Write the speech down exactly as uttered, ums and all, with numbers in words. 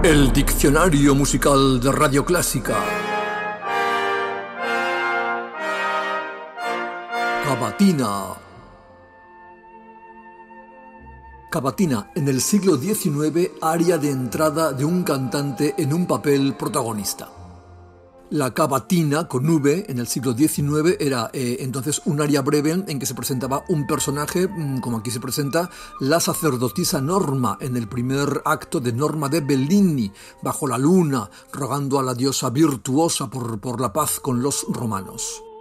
El diccionario musical de Radio Clásica. Cavatina. Cavatina, en el siglo diecinueve, aria de entrada de un cantante en un papel protagonista. La cavatina, con V, en el siglo diecinueve, era eh, entonces un aria breve en que se presentaba un personaje, como aquí se presenta, la sacerdotisa Norma, en el primer acto de Norma de Bellini, bajo la luna, rogando a la diosa virtuosa por, por la paz con los romanos.